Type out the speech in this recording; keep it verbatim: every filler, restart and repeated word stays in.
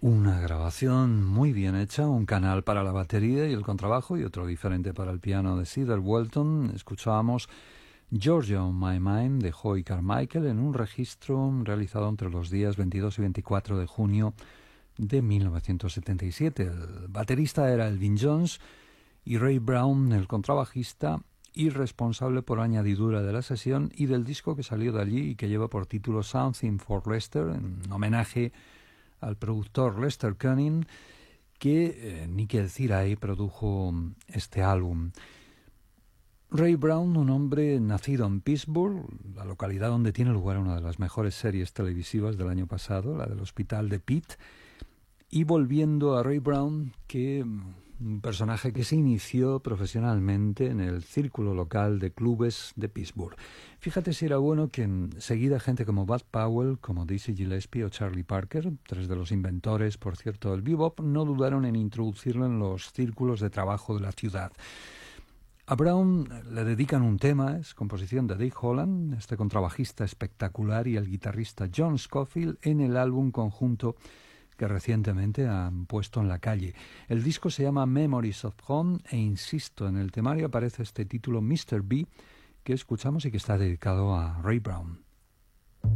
Una grabación muy bien hecha, un canal para la batería y el contrabajo y otro diferente para el piano de Cedar Walton. Escuchábamos Georgia on My Mind de Hoy Carmichael en un registro realizado entre los días veintidós y veinticuatro de junio de mil novecientos setenta y siete. El baterista era Elvin Jones y Ray Brown, el contrabajista y responsable por añadidura de la sesión y del disco que salió de allí y que lleva por título Something for Lester, en homenaje al productor Lester Cunning, que eh, ni que decir ahí produjo este álbum. Ray Brown, un hombre nacido en Pittsburgh, la localidad donde tiene lugar una de las mejores series televisivas del año pasado, la del Hospital de Pitt, y volviendo a Ray Brown, que un personaje que se inició profesionalmente en el círculo local de clubes de Pittsburgh. Fíjate si era bueno que enseguida gente como Bud Powell, como Dizzy Gillespie o Charlie Parker, tres de los inventores, por cierto, del bebop, no dudaron en introducirlo en los círculos de trabajo de la ciudad. A Brown le dedican un tema, es composición de Dick Holland, este contrabajista espectacular, y el guitarrista John Scofield en el álbum conjunto que recientemente han puesto en la calle. El disco se llama Memories of Home e, insisto, en el temario aparece este título mister B que escuchamos y que está dedicado a Ray Brown.